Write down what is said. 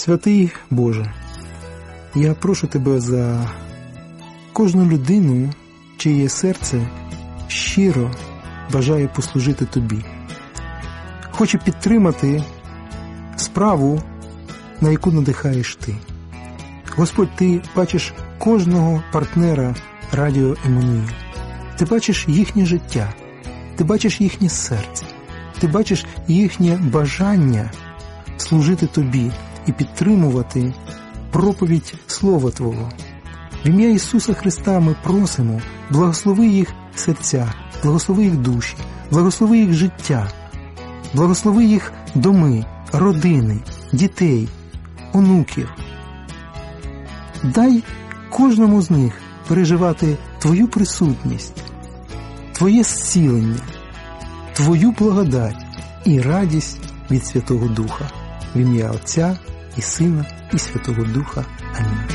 Святий Боже, я прошу Тебе за кожну людину, чиє серце щиро бажає послужити Тобі. Хоче підтримати справу, на яку надихаєш Ти. Господь, Ти бачиш кожного партнера Радіо Еммануїл. Ти бачиш їхнє життя, Ти бачиш їхнє серце, Ти бачиш їхнє бажання служити Тобі і підтримувати проповідь Слова Твого. В ім'я Ісуса Христа ми просимо, благослови їх серця, благослови їх душі, благослови їх життя, благослови їх доми, родини, дітей, онуків. Дай кожному з них переживати Твою присутність, Твоє зцілення, Твою благодать і радість від Святого Духа. В ім'я Отця і Сина і Святого Духа. Амінь.